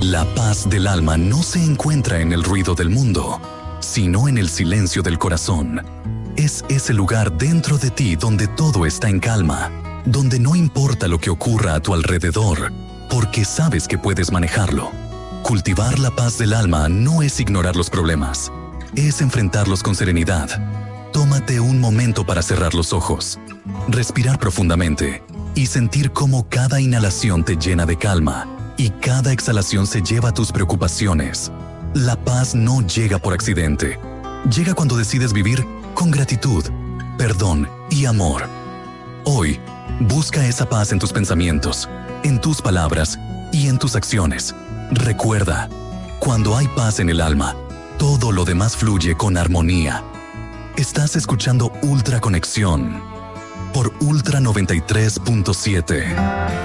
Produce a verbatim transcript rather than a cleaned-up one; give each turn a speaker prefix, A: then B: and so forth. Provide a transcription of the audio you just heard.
A: La paz del alma no se encuentra en el ruido del mundo, sino en el silencio del corazón. Es ese lugar dentro de ti donde todo está en calma, donde no importa lo que ocurra a tu alrededor, porque sabes que puedes manejarlo. Cultivar la paz del alma no es ignorar los problemas, es enfrentarlos con serenidad. Tómate un momento para cerrar los ojos, respirar profundamente y sentir cómo cada inhalación te llena de calma y cada exhalación se lleva tus preocupaciones. La paz no llega por accidente. Llega cuando decides vivir con gratitud, perdón y amor. Hoy, busca esa paz en tus pensamientos, en tus palabras y en tus acciones. Recuerda, cuando hay paz en el alma, todo lo demás fluye con armonía. Estás escuchando Ultra Conexión por Ultra noventa y tres punto siete.